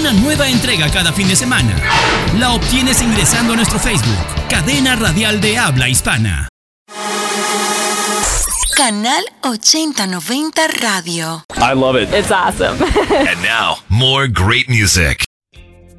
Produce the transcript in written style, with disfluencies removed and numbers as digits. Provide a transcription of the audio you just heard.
Una nueva entrega cada fin de semana. La obtienes ingresando a nuestro Facebook, Cadena Radial de Habla Hispana. Canal 8090 Radio. I love it. It's awesome. And now, more great music.